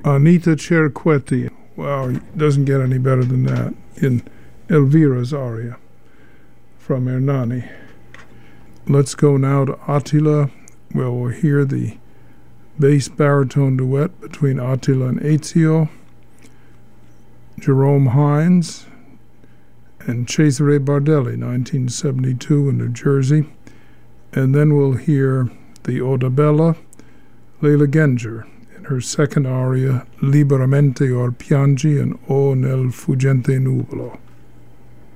Anita Cerquetti. Wow, it doesn't get any better than that, in Elvira's aria from Ernani. Let's go now to Attila, where we'll hear the bass baritone duet between Attila and Ezio, Jerome Hines, and Cesare Bardelli, 1972 in New Jersey. And then we'll hear the Oda Bella, Leila Gengier, in her second aria, Liberamente or Piangi, and O nel fuggente nuvolo.